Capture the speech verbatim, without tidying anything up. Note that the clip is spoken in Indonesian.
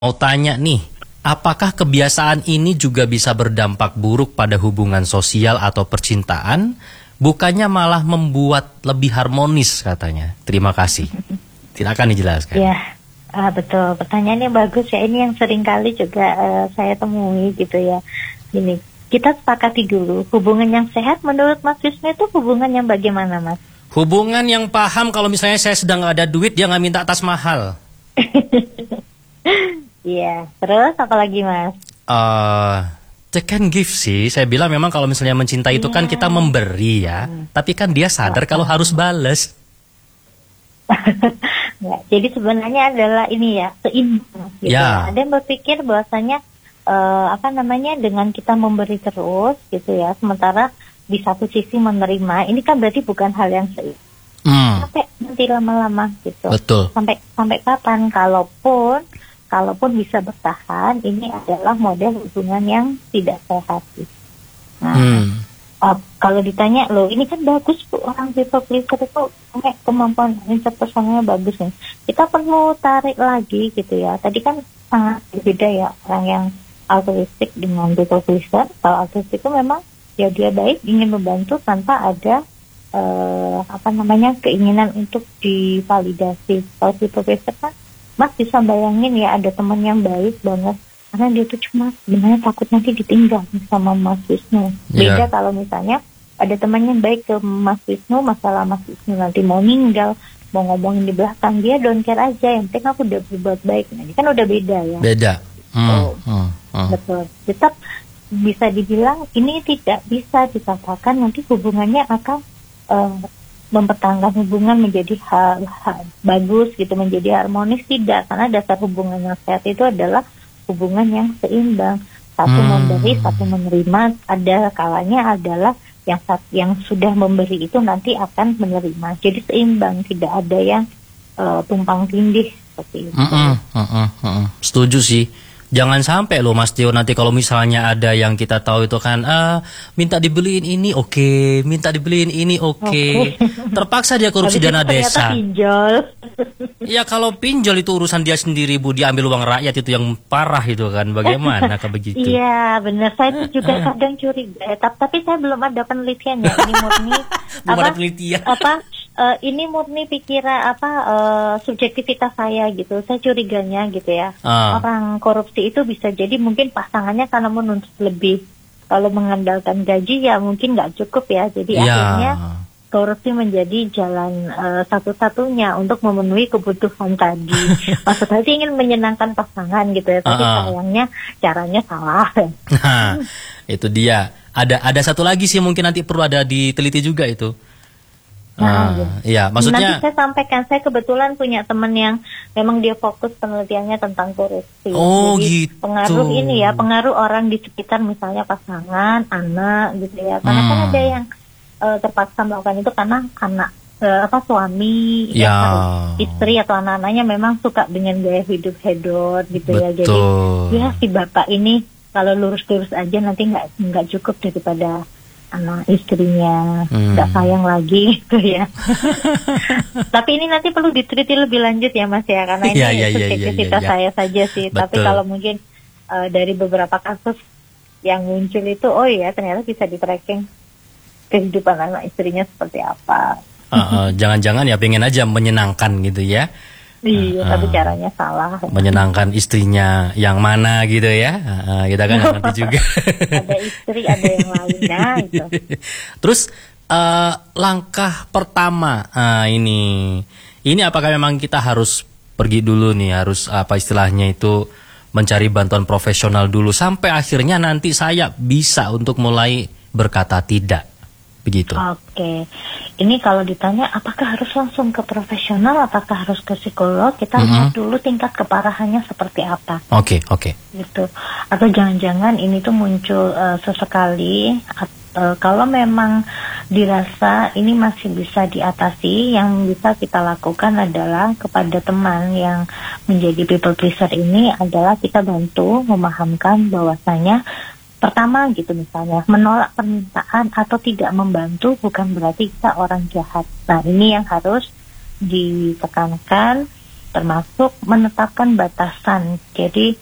Mau tanya nih, apakah kebiasaan ini juga bisa berdampak buruk pada hubungan sosial atau percintaan? Bukannya malah membuat lebih harmonis katanya. Terima kasih. Silakan dijelaskan. Ya, uh, betul. Pertanyaannya bagus ya. Ini yang sering kali juga uh, saya temui gitu ya. Ini kita sepakati dulu. Hubungan yang sehat menurut Mas Wisnu itu hubungan yang bagaimana, Mas? Hubungan yang paham kalau misalnya saya sedang nggak ada duit, dia nggak minta tas mahal. Iya, terus apa lagi, Mas? Uh, take and give sih. Saya bilang memang kalau misalnya mencintai itu kan kita memberi ya. Hmm. Tapi kan dia sadar kalau harus bales. Ya, jadi sebenarnya adalah ini ya, seimbang gitu. Ya. Ada yang berpikir bahwasanya uh, apa namanya dengan kita memberi terus gitu ya, sementara di satu sisi menerima, ini kan berarti bukan hal yang seimbang. Hmm. Sampai nanti lama-lama gitu. Betul. Sampai sampai kapan? Kalaupun Kalaupun bisa bertahan, ini adalah model hubungan yang tidak sehat. Nah, hmm. uh, kalau ditanya, loh ini kan bagus Bu, orang people pleaser itu kayak kemampuan interpersonalnya bagus nih. Kita perlu tarik lagi gitu ya. Tadi kan sangat berbeda ya orang yang altruistik dengan people pleaser. Kalau altruistik itu memang ya dia baik, ingin membantu tanpa ada uh, apa namanya keinginan untuk divalidasi. Kalau people pleaser kan Mas bisa bayangin ya ada teman yang baik banget karena dia tuh cuma sebenarnya takut nanti ditinggal sama Mas Wisnu. Beda yeah. kalau misalnya ada teman yang baik ke Mas Wisnu, masalah Mas Wisnu nanti mau meninggal, mau ngomongin di belakang, dia don't care aja, yang penting aku udah berbuat baik. Nah, ini kan udah beda ya. Beda. Hmm, oh, hmm, hmm. Betul. Tetap bisa dibilang ini tidak bisa dikatakan nanti hubungannya akan uh, mempertahankan hubungan menjadi hal, hal bagus gitu, menjadi harmonis, tidak, karena dasar hubungan yang sehat itu adalah hubungan yang seimbang, satu hmm. memberi, satu menerima. Ada kalanya adalah yang yang sudah memberi itu nanti akan menerima, jadi seimbang, tidak ada yang uh, tumpang tindih seperti itu. Mm-mm, mm-mm, mm-mm. Setuju sih. Jangan sampai loh Mas Tio, nanti kalau misalnya ada yang kita tahu itu kan ah, minta dibeliin ini oke, okay. minta dibeliin ini oke, okay. okay. terpaksa dia korupsi dana desa. Pinjol. Ya kalau pinjol itu urusan dia sendiri Bu, dia ambil uang rakyat itu yang parah itu kan, bagaimana kalau begitu? Iya benar, saya itu juga kadang curiga, tapi saya belum ada penelitian ya, ini murni belum apa, ada penelitian. apa uh, ini murni pikiran apa uh, subjektivitas saya gitu, saya curiganya gitu ya, uh. orang korupsi itu bisa jadi mungkin pasangannya karena menuntut lebih, kalau mengandalkan gaji ya mungkin nggak cukup ya, jadi ya. akhirnya korupsi menjadi jalan uh, satu-satunya untuk memenuhi kebutuhan tadi. Maksudnya sih ingin menyenangkan pasangan gitu ya, tapi uh-uh. sayangnya caranya salah. Nah, itu dia. Ada ada satu lagi sih mungkin nanti perlu ada diteliti juga itu. Nah, uh, iya, maksudnya nanti saya sampaikan, saya kebetulan punya teman yang memang dia fokus penelitiannya tentang korupsi. Oh, jadi gitu. pengaruh ini ya, pengaruh orang di sekitar misalnya pasangan, anak gitu ya. Karena hmm. kan ada yang uh, terpaksa melakukan itu karena anak uh, apa suami, ya. ya, istri atau anak-anaknya memang suka dengan gaya hidup hedon gitu. Betul. Ya. Jadi ya si bapak ini kalau lurus-lurus aja nanti nggak nggak cukup daripada anak istrinya nggak hmm. sayang lagi gitu ya. Tapi ini nanti perlu diteliti lebih lanjut ya Mas ya, karena ini ya, ya, subjektivitas ya, ya, ya, ya. saya saja sih. Betul. Tapi kalau mungkin uh, dari beberapa kasus yang muncul itu, oh ya ternyata bisa di tracking kehidupan anak istrinya seperti apa. Uh, uh, jangan-jangan ya pengen aja menyenangkan gitu ya. Iya, uh, tapi caranya salah. Menyenangkan istrinya yang mana gitu ya? Uh, kita kan nggak ngerti juga. Ada istri, ada yang lainnya. Gitu. Terus uh, langkah pertama uh, ini, ini apakah memang kita harus pergi dulu nih, harus apa istilahnya itu mencari bantuan profesional dulu sampai akhirnya nanti saya bisa untuk mulai berkata tidak? Begitu. Oke, ini kalau ditanya apakah harus langsung ke profesional, apakah harus ke psikolog, kita mm-hmm. lihat dulu tingkat keparahannya seperti apa. Oke, okay, oke. Okay. Gitu. Atau jangan-jangan ini tuh muncul uh, sesekali. Uh, kalau memang dirasa ini masih bisa diatasi, yang bisa kita lakukan adalah kepada teman yang menjadi people pleaser ini adalah kita bantu memahamkan bahwasanya pertama gitu misalnya, menolak permintaan atau tidak membantu bukan berarti kita orang jahat. Nah ini yang harus ditekankan termasuk menetapkan batasan. Jadi